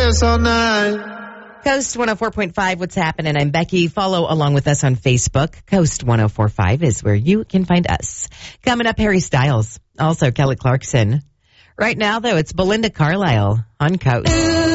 dance all night. Coast 104.5, what's happening? I'm Becky. Follow along with us on Facebook. Coast 104.5 is where you can find us. Coming up, Harry Styles. Also, Kelly Clarkson. Right now, though, it's Belinda Carlisle on Coast.